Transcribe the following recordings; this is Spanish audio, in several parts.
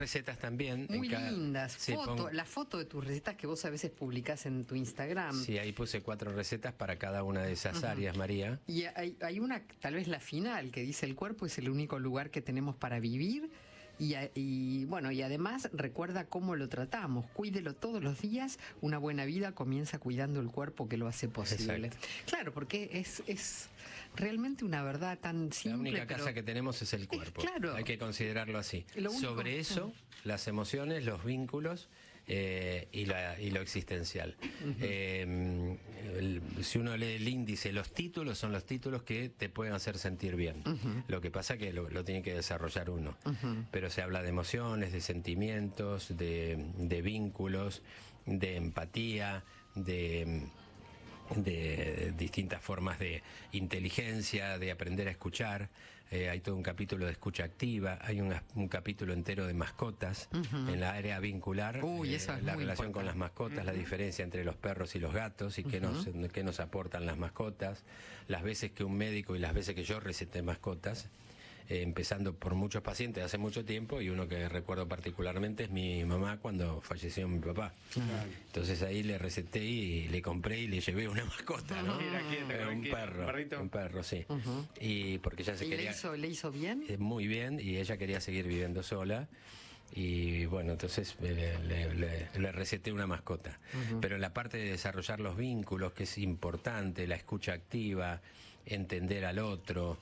Recetas también. Muy lindas. Sí, la foto de tus recetas que vos a veces publicás en tu Instagram. Sí, ahí puse 4 recetas para cada una de esas áreas, María. Y hay una, tal vez la final, que dice: el cuerpo es el único lugar que tenemos para vivir. Y bueno, y además recuerda cómo lo tratamos. Cuídelo todos los días. Una buena vida comienza cuidando el cuerpo que lo hace posible. Exacto. Claro, porque es realmente una verdad tan simple. La única casa que tenemos es el cuerpo. Claro. Hay que considerarlo así. Sobre eso, las emociones, los vínculos y lo existencial. Si uno lee el índice, los títulos son los títulos que te pueden hacer sentir bien. Lo que pasa es que lo tiene que desarrollar uno. Pero se habla de emociones, de sentimientos, de vínculos, de empatía, de distintas formas de inteligencia, de aprender a escuchar. Hay todo un capítulo de escucha activa, hay un capítulo entero de mascotas en la área vincular, la relación con las mascotas, la diferencia entre los perros y los gatos y qué nos aportan las mascotas, las veces que un médico y las veces que yo receté mascotas. Empezando por muchos pacientes hace mucho tiempo, y uno que recuerdo particularmente es mi mamá cuando falleció mi papá. Entonces ahí le receté y le compré y le llevé una mascota, ¿no? Un perro. Un perro, sí. Y porque ya se quería... ¿Le hizo bien? Muy bien, y ella quería seguir viviendo sola. Y bueno, entonces le receté una mascota. Pero la parte de desarrollar los vínculos, que es importante, la escucha activa, entender al otro.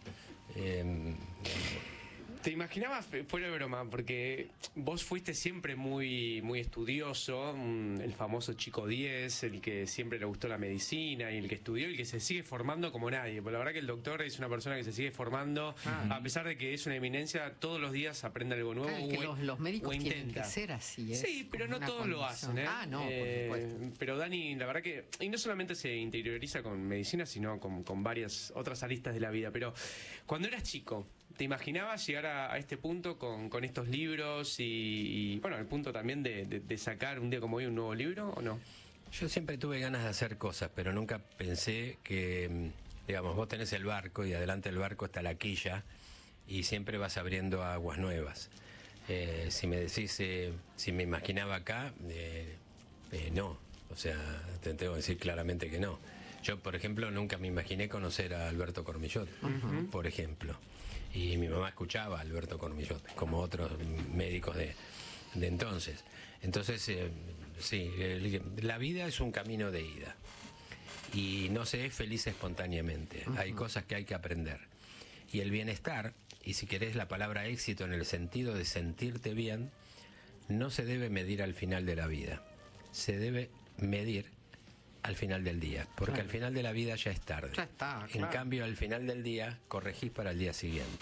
¿Te imaginabas, fuera de broma, porque vos fuiste siempre muy estudioso, el famoso chico 10, el que siempre le gustó la medicina y el que estudió y el que se sigue formando como nadie? Porque la verdad que el doctor es una persona que se sigue formando, a pesar de que es una eminencia, todos los días aprende algo nuevo. Claro, es que los médicos tienen que ser así. Sí, pero no todos lo hacen. No, por supuesto. Pero Dani, la verdad que, y no solamente se interioriza con medicina, sino con varias otras aristas de la vida. Pero cuando eras chico, ¿te imaginabas llegar a este punto con estos libros y bueno, el punto también de sacar un día como hoy un nuevo libro, o no? Yo siempre tuve ganas de hacer cosas, pero nunca pensé que, digamos, vos tenés el barco y adelante del barco está la quilla y siempre vas abriendo aguas nuevas. Si me decís si me imaginaba acá, no. O sea, te tengo que decir claramente que no. Yo, por ejemplo, nunca me imaginé conocer a Alberto Cormillot, por ejemplo. Y mi mamá escuchaba a Alberto Cormillot, como otros médicos de entonces. Entonces, sí, la vida es un camino de ida. Y no se es feliz espontáneamente. Hay cosas que hay que aprender. Y el bienestar, y si querés la palabra éxito en el sentido de sentirte bien, no se debe medir al final de la vida. Se debe medir al final del día, porque al final de la vida ya es tarde. Ya está, En cambio, al final del día corregís para el día siguiente.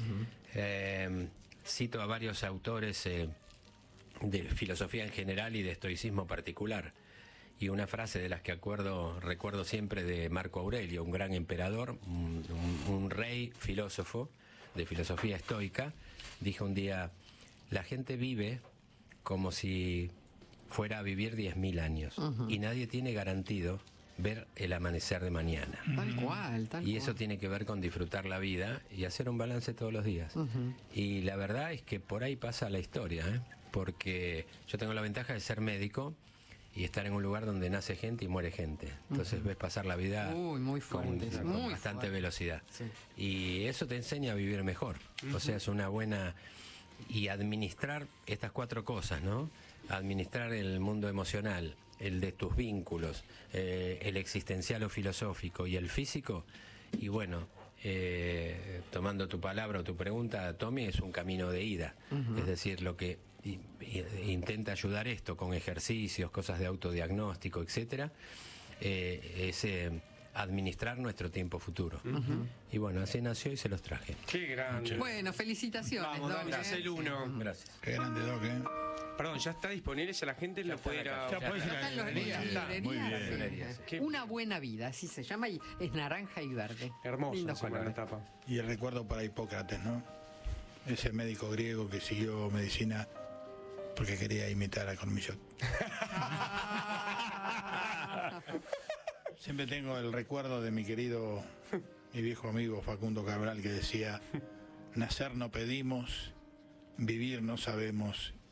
Cito a varios autores de filosofía en general y de estoicismo particular, y una frase de las que recuerdo siempre, de Marco Aurelio, un gran emperador, un rey filósofo de filosofía estoica. Dijo un día: la gente vive como si fuera a vivir 10.000 años y nadie tiene garantido ver el amanecer de mañana. Tal cual, tal Y eso cual. tiene que ver con disfrutar la vida y hacer un balance todos los días. Y la verdad es que por ahí pasa la historia, porque yo tengo la ventaja de ser médico y estar en un lugar donde nace gente y muere gente. Entonces ves pasar la vida muy fuerte, con bastante velocidad. Sí. Y eso te enseña a vivir mejor. O sea, es una buena... Y administrar estas 4 cosas, ¿no? Administrar el mundo emocional, el de tus vínculos, el existencial o filosófico y el físico. Y bueno, tomando tu palabra o tu pregunta, Tommy, es un camino de ida. Es decir, lo que intenta ayudar esto con ejercicios, cosas de autodiagnóstico, etcétera, es administrar nuestro tiempo futuro. Y bueno, así nació y se los traje. Qué grande. Bueno, felicitaciones. Vamos, Dani, ya es el 1. Gracias. Qué grande, Doc, Perdón, ya está disponible, ya la gente lo puede ir a... Ya puedes ir a Está en librerías. los Muy bien. librerías. Una buena vida, así se llama, y es naranja y verde. Hermoso, Lindo encima, color. la tapa. Y el recuerdo para Hipócrates, ¿no? Ese médico griego que siguió medicina porque quería imitar a Cormillot. Siempre tengo el recuerdo de mi querido y viejo amigo Facundo Cabral, que decía: nacer no pedimos, vivir no sabemos